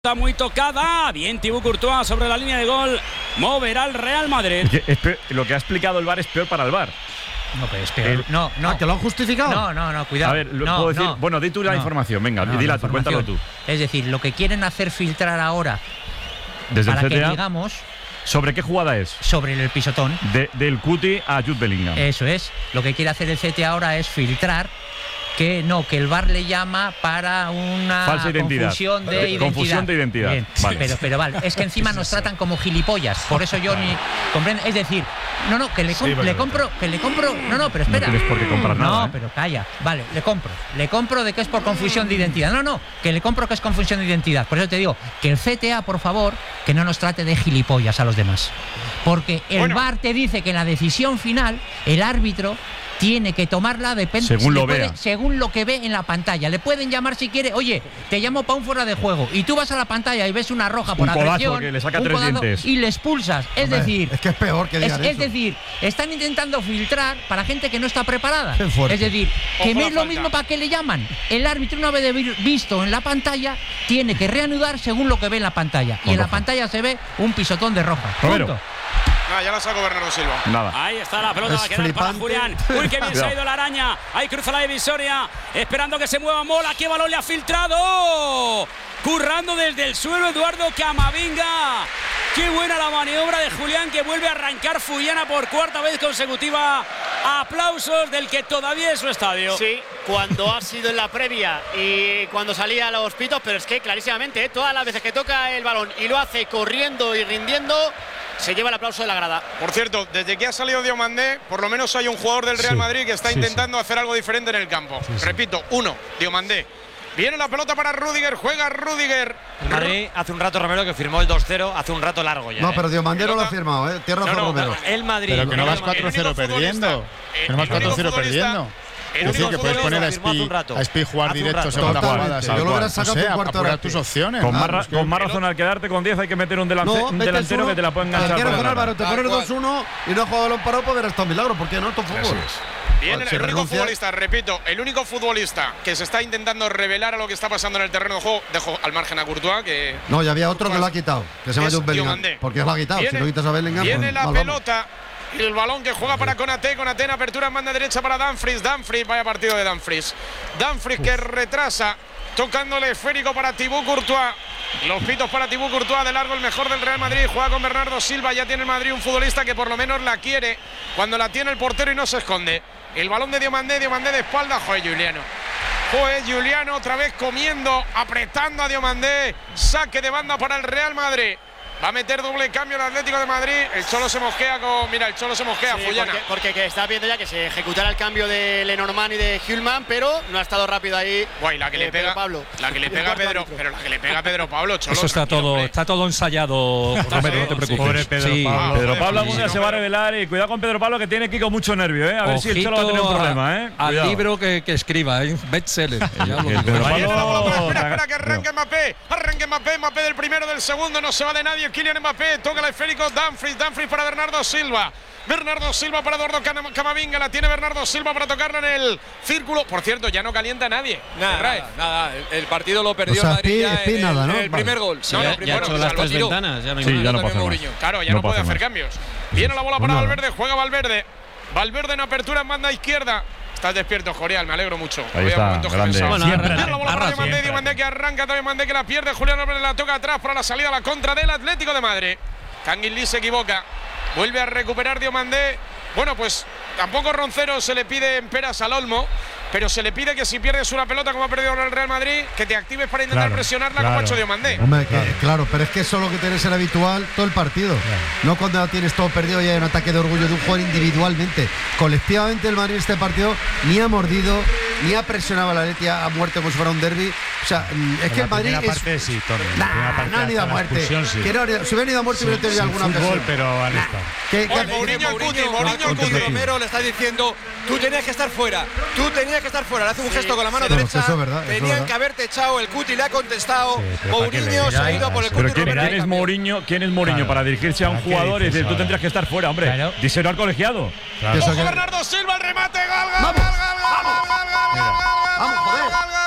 Está muy tocada, bien Thibaut Courtois sobre la línea de gol, moverá al Real Madrid. Lo que ha explicado el VAR es peor para el VAR. No, pero es peor. No. ¿Que lo han justificado? No, cuidado. A ver, puedo decir. Bueno, di tú la información, venga, dila tú, cuéntalo tú. Es decir, lo que quieren hacer filtrar ahora desde para el CTA, que digamos. ¿Sobre qué jugada es? Sobre el pisotón. Del Cuti a Jude Bellingham. Eso es. Lo que quiere hacer el CTA ahora es filtrar que el VAR le llama para una falsa identidad. Confusión de identidad. Confusión de identidad. Bien, vale. Pero vale, es que encima nos tratan como gilipollas, por eso yo ni comprendo, es decir, le compro, pero espera. No tienes por qué comprar nada. No, pero calla. Vale, le compro de que es por confusión de identidad. Que le compro que es confusión de identidad. Por eso te digo que el CTA, por favor, que no nos trate de gilipollas a los demás. Porque el VAR te dice que en la decisión final el árbitro tiene que tomarla según lo que ve en la pantalla. Le pueden llamar si quiere, oye, te llamo para un fuera de juego, y tú vas a la pantalla y ves una roja por agresión, que le saca 3 dientes y le expulsas. Es decir, es que es peor que digan es decir, están intentando filtrar para gente que no está preparada. Es decir, que no es lo mismo para qué le llaman. El árbitro, una vez visto en la pantalla, tiene que reanudar según lo que ve en la pantalla. Y en la pantalla se ve un pisotón de roja. Punto. Ya la sacó Bernardo Silva. Nada. Ahí está la pelota, va a quedar para Julián. Uy, qué bien se ha ido la araña. Ahí cruza la divisoria, esperando que se mueva Mola. ¿Qué balón le ha filtrado? Currando desde el suelo Eduardo Camavinga. Qué buena la maniobra de Julián, que vuelve a arrancar Fullana por cuarta vez consecutiva. Aplausos del que todavía es su estadio. Sí, cuando ha sido en la previa y cuando salía a los pitos, pero es que clarísimamente, todas las veces que toca el balón y lo hace corriendo y rindiendo, se lleva el aplauso de la grada. Por cierto, desde que ha salido Diomandé, por lo menos hay un jugador del Real Madrid que está intentando hacer algo diferente en el campo. Repito, Diomandé. Viene la pelota para Rüdiger, juega Rüdiger. El Madrid hace un rato, Romero, que firmó el 2-0, hace un rato largo ya. No, pero Diomandé no lo ha firmado, Tierra Romero. El Madrid. Pero que no vas 4-0 perdiendo. Que no vas 4-0 perdiendo. Es decir, que puedes poner a Spi jugar directo según la jugada. Yo lo hubiera sacado por cuarto hora. Tus opciones. Con más razón, al quedarte con 10 hay que meter un delantero que te la pueda enganchar. Te pones 2-1 y no juega balón parado, pues verás todo milagro. ¿Por qué no? Esto fútbol. Bien, el único futbolista, repito, el único futbolista que se está intentando revelar a lo que está pasando en el terreno de juego, dejo al margen a Courtois, que… No, ya había otro que lo ha quitado, que se llama Jude Bellingham. ¿Por qué lo ha quitado? Si no quitas a Bellingham… Viene la pelota, y el balón que juega para Konaté en apertura en banda derecha para Dumfries, vaya partido de Dumfries que retrasa, tocando el esférico para Thibaut Courtois. Los pitos para Thibaut Courtois, de largo el mejor del Real Madrid, juega con Bernardo Silva. Ya tiene el Madrid un futbolista que por lo menos la quiere cuando la tiene el portero y no se esconde. El balón de Diomandé de espalda. Juliano otra vez comiendo, apretando a Diomandé. Saque de banda para el Real Madrid. Va a meter doble cambio el Atlético de Madrid. El Cholo se mosquea Fullana. Porque está viendo ya que se ejecutará el cambio de Lenormand y de Hjulmand, pero no ha estado rápido ahí. La que le pega Pablo. La que le pega a Pedro, pero la que le pega a Pedro Pablo, Cholo. Eso está todo ensayado, Romero, no te preocupes. Pobre Pedro Pablo. Pedro Pablo algún día se va a revelar, y cuidado con Pedro Pablo, que tiene aquí con mucho nervio, A ver si el Cholo va a tener un problema, Al libro que escriba, bestseller. Pedro Pablo… Espera que arranque Mbappé del primero, del segundo, no se va de nadie. Kylian Mbappé toca el esférico, Dumfries para Bernardo Silva para Eduardo Camavinga, la tiene Bernardo Silva para tocarla en el círculo. Por cierto, ya no calienta nadie. Nada. El partido lo perdió Madrid en el primer gol. Ya ha hecho las 3 ventanas. Ya no pasa más. Claro, ya no puede hacer cambios. Viene la bola para Valverde, juega Valverde en apertura en banda izquierda. Estás despierto, Jorial, me alegro mucho. Ahí está, grande. Viene la bola para Diomandé que arranca, Diomandé que la pierde, Julián Álvarez la toca atrás para la salida a la contra del Atlético de Madrid. Canguilí se equivoca, vuelve a recuperar Diomandé. Bueno, pues tampoco Roncero se le pide en peras al Olmo, pero se le pide que si pierdes una pelota como ha perdido el Real Madrid, que te actives para intentar presionarla como ha hecho Diomandé. Hombre, claro, pero es que eso es lo que tiene que ser habitual todo el partido. No cuando tienes todo perdido y hay un ataque de orgullo de un jugador individualmente. Colectivamente el Madrid en este partido ni ha mordido, ni ha presionado a la Leti a muerte como si fuera un derbi. O sea, es que el Madrid es… parte sí, Tony. No han ido a muerte. Si hubieran ido a muerte hubiera tenido alguna ocasión. Pero han estado. Mourinho Romero le está diciendo, tú tenías que estar fuera. Le hace un gesto con la mano derecha. Tenían que haberte echado. El Cuti le ha contestado. Mourinho se ha ido por el Cuti. Pero ¿quién es Mourinho para dirigirse a un jugador y decir, tú tendrías que estar fuera, hombre? Díselo al colegiado. Ojo Bernardo Silva, el remate, gol. Vamos, joder.